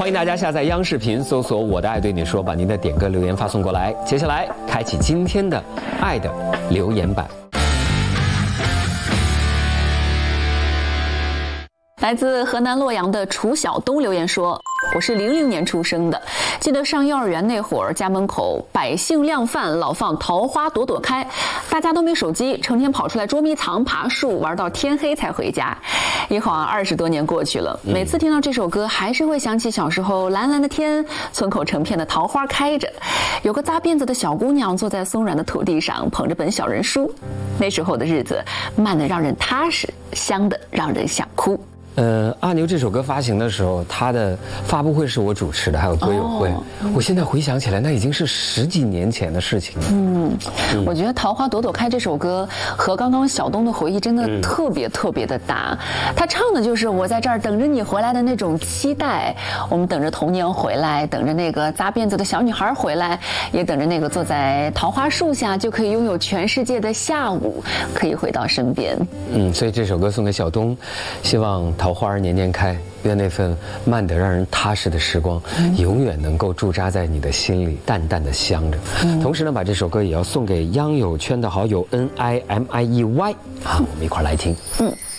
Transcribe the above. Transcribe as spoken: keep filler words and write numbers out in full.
欢迎大家下载央视频，搜索“我的爱对你说”，把您的点歌留言发送过来。接下来开启今天的爱的留言版。 来自河南洛阳的楚晓东留言说：“我是零零年出生的，记得上幼儿园那会儿，家门口百姓量贩老放《桃花朵朵开》，大家都没手机，成天跑出来捉迷藏、爬树，玩到天黑才回家。一晃二十多年过去了，每次听到这首歌，还是会想起小时候蓝蓝的天，村口成片的桃花开着，有个扎辫子的小姑娘坐在松软的土地上，捧着本小人书。那时候的日子，慢得让人踏实，香得让人想哭。” 呃，阿牛这首歌发行的时候，他的发布会是我主持的，还有歌友会。哦、我现在回想起来，那已经是十几年前的事情了。 嗯，嗯我觉得《桃花朵朵开》这首歌和刚刚小东的回忆真的特别特别的搭。嗯、他唱的就是我在这儿等着你回来的那种期待，我们等着童年回来，等着那个扎辫子的小女孩回来，也等着那个坐在桃花树下就可以拥有全世界的下午可以回到身边。 嗯，所以这首歌送给小东，希望桃花年年开，愿那份慢得让人踏实的时光，嗯、永远能够驻扎在你的心里，淡淡的香着。嗯、同时呢，把这首歌也要送给央友圈的好友 N I M I E Y 啊，我们一块儿来听。嗯。